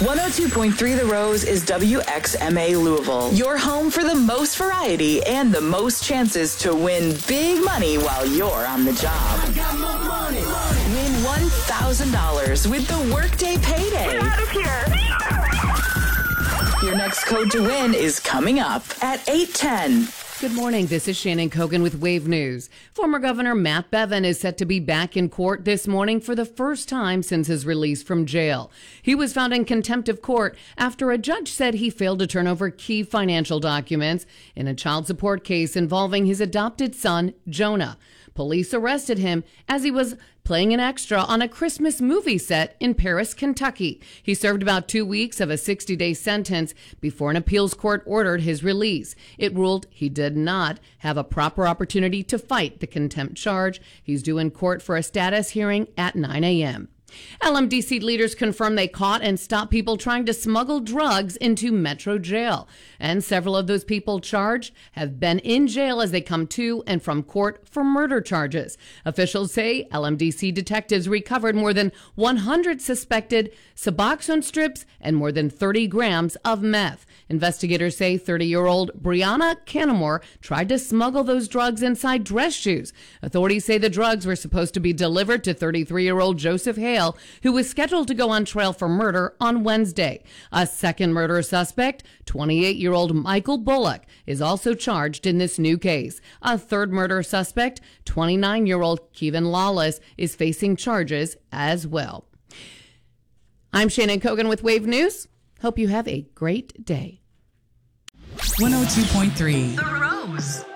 102.3 The Rose is WXMA Louisville, your home for the most variety and the most chances to win big money while you're on the job. I got more money. Win $1,000 with the Workday Payday. Get out of here. Your next code to win is coming up at 8:10. Good morning. This is Shannon Kogan with Wave News. Former Governor Matt Bevin is set to be back in court this morning for the first time since his release from jail. He was found in contempt of court after a judge said he failed to turn over key financial documents in a child support case involving his adopted son, Jonah. Police arrested him as he was playing an extra on a Christmas movie set in Paris, Kentucky. He served about 2 weeks of a 60-day sentence before an appeals court ordered his release. It ruled he did not have a proper opportunity to fight the contempt charge. He's due in court for a status hearing at 9 a.m. LMDC leaders confirm they caught and stopped people trying to smuggle drugs into Metro Jail. And several of those people charged have been in jail as they come to and from court for murder charges. Officials say LMDC detectives recovered more than 100 suspected Suboxone strips and more than 30 grams of meth. Investigators say 30-year-old Brianna Canamore tried to smuggle those drugs inside dress shoes. Authorities say the drugs were supposed to be delivered to 33-year-old Joseph Hale, who was scheduled to go on trial for murder on Wednesday. A second murder suspect, 28-year-old Michael Bullock, is also charged in this new case. A third murder suspect, 29-year-old Kevin Lawless, is facing charges as well. I'm Shannon Kogan with Wave News. Hope you have a great day. 102.3 The Rose.